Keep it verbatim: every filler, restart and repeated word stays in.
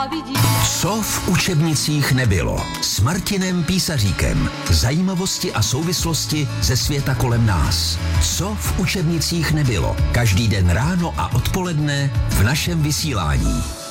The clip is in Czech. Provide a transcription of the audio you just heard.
závidí. Co v učebnicích nebylo? S Martinem Písaříkem. Zajímavosti a souvislosti ze světa kolem nás. Co v učebnicích nebylo? Každý den ráno a odpoledne v našem vysílání.